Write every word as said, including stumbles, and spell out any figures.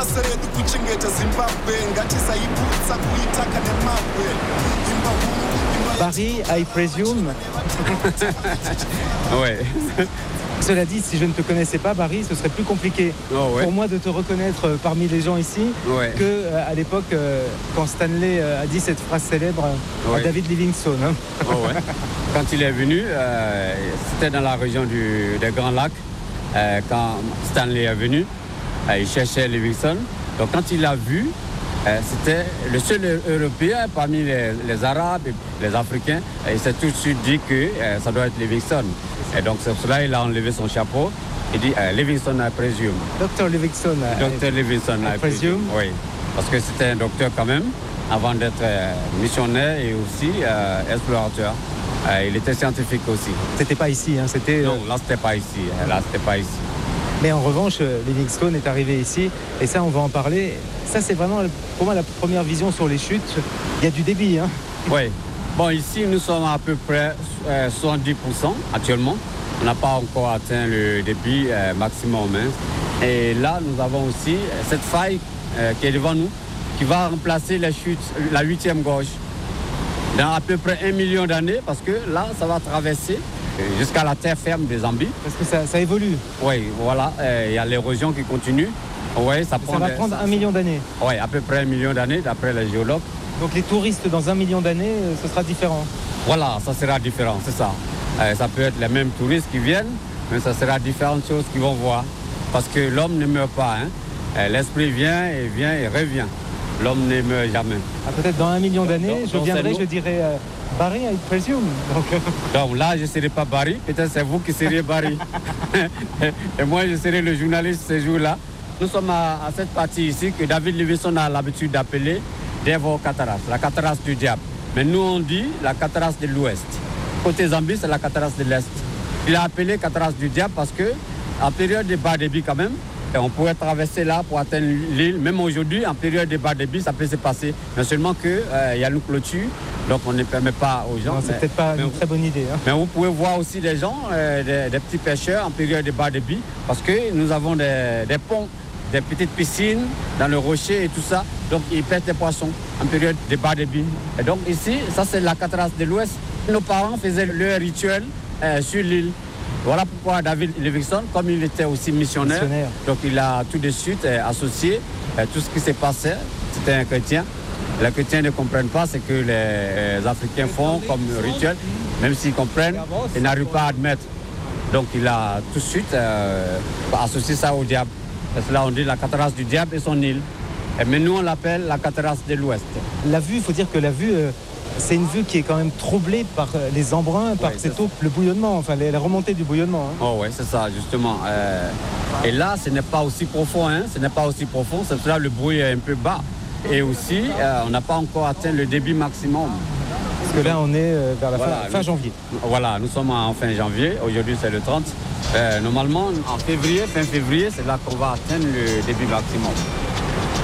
Barry, I presume. Ouais. Cela dit, si je ne te connaissais pas, Barry, ce serait plus compliqué oh, ouais. pour moi de te reconnaître parmi les gens ici ouais. que euh, à l'époque euh, quand Stanley euh, a dit cette phrase célèbre euh, ouais. à David Livingstone. Hein. Oh, ouais. Quand il est venu, euh, c'était dans la région du, des Grands Lacs. Euh, quand Stanley est venu, euh, il cherchait Livingstone. Donc quand il l'a vu, euh, c'était le seul Européen parmi les, les Arabes et les Africains. Et il s'est tout de suite dit que euh, ça doit être Livingstone. Et donc c'est pour cela qu'il a enlevé son chapeau. Il dit euh, Livingstone, I presume. Docteur Livingstone. Docteur Livingstone, I presume. Oui, parce que c'était un docteur quand même, avant d'être euh, missionnaire et aussi euh, explorateur. Euh, il était scientifique aussi. C'était pas ici, hein, c'était... Non, là c'était pas ici. Là c'était pas ici. Mais en revanche, Livingstone est arrivé ici, et ça, on va en parler. Ça, c'est vraiment, pour moi, la première vision sur les chutes. Il y a du débit, hein. Oui. Bon, ici, nous sommes à peu près euh, soixante-dix pour cent actuellement. On n'a pas encore atteint le débit euh, maximum. Hein. Et là, nous avons aussi cette faille euh, qui est devant nous, qui va remplacer les chutes, la huitième gorge, dans à peu près un million d'années, parce que là, ça va traverser jusqu'à la terre ferme des Zambie. Parce que ça, ça évolue. Oui, voilà. Il euh, y a l'érosion qui continue. Ouais, ça, ça va des, prendre ça, un million d'années. Oui, à peu près un million d'années, d'après les géologues. Donc les touristes dans un million d'années, ce sera différent. Voilà, ça sera différent, c'est ça. Euh, ça peut être les mêmes touristes qui viennent, mais ça sera différentes choses qu'ils vont voir. Parce que l'homme ne meurt pas. Hein. Euh, l'esprit vient et vient et revient. L'homme ne meurt jamais. Ah, peut-être dans un million d'années, je viendrai, je dirais euh, Barry, I presume. Donc, euh... Donc là, je ne serai pas Barry, peut-être c'est vous qui serez Barry. Et moi, je serai le journaliste ce jour-là. Nous sommes à, à cette partie ici que David Livingstone a l'habitude d'appeler Devil Cataract, la cataract du diable. Mais nous, on dit la cataract de l'ouest. Côté Zambie, c'est la cataract de l'est. Il a appelé cataract du diable parce que, en période de bas débit quand même, on pourrait traverser là pour atteindre l'île. Même aujourd'hui, en période de bas débit, ça peut se passer. Mais seulement qu'il euh, y a une clôture, donc on ne permet pas aux gens. Non, c'est peut-être pas une vous, très bonne idée. Hein. Mais vous pouvez voir aussi des gens, euh, des, des petits pêcheurs en période de bas débit, parce que nous avons des, des ponts, des petites piscines dans le rocher et tout ça. Donc ils pêchent des poissons en période de bas débit. Et donc ici, ça c'est la cataract de l'ouest. Nos parents faisaient leur rituel euh, sur l'île. Voilà pourquoi David Livingstone, comme il était aussi missionnaire, missionnaire. donc il a tout de suite euh, associé euh, tout ce qui s'est passé. C'était un chrétien. Les chrétiens ne comprennent pas ce que les, les Africains font comme rituel. Même s'ils comprennent, ils n'arrivent pas à admettre. Donc il a tout de suite euh, associé ça au diable. Parce que là on dit la cataract du diable et son île. Et mais nous on l'appelle la cataract de l'ouest. La vue, il faut dire que la vue... Euh... C'est une vue qui est quand même troublée par les embruns, par oui, cette eau, le bouillonnement, enfin la remontée du bouillonnement. Hein. Oh oui, c'est ça, justement. Euh, et là, ce n'est pas aussi profond, hein, ce n'est pas aussi profond, c'est pour ça que le bruit est un peu bas. Et aussi, euh, on n'a pas encore atteint le débit maximum. Parce que là, on est vers la voilà, fin, fin nous, janvier. Voilà, nous sommes en fin janvier, aujourd'hui c'est le trente. Euh, normalement, en février, fin février, c'est là qu'on va atteindre le débit maximum.